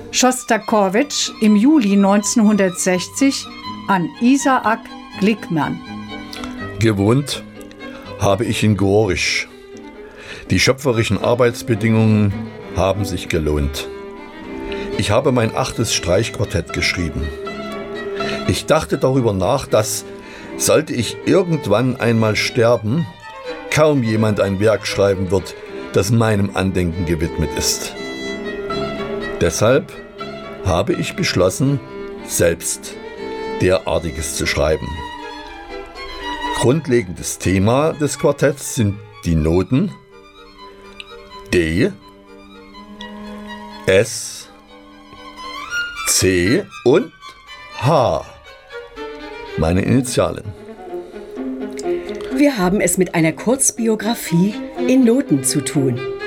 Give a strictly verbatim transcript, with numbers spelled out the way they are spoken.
Schostakowitsch im Juli neunzehnhundertsechzig an Isaak Glickman. Gewohnt habe ich in Gorisch. Die schöpferischen Arbeitsbedingungen haben sich gelohnt. Ich habe mein achtes Streichquartett geschrieben. Ich dachte darüber nach, dass, sollte ich irgendwann einmal sterben, kaum jemand ein Werk schreiben wird, das meinem Andenken gewidmet ist. Deshalb habe ich beschlossen, selbst derartiges zu schreiben. Grundlegendes Thema des Quartetts sind die Noten D, S, C und H, meine Initialen. Wir haben es mit einer Kurzbiografie in Noten zu tun.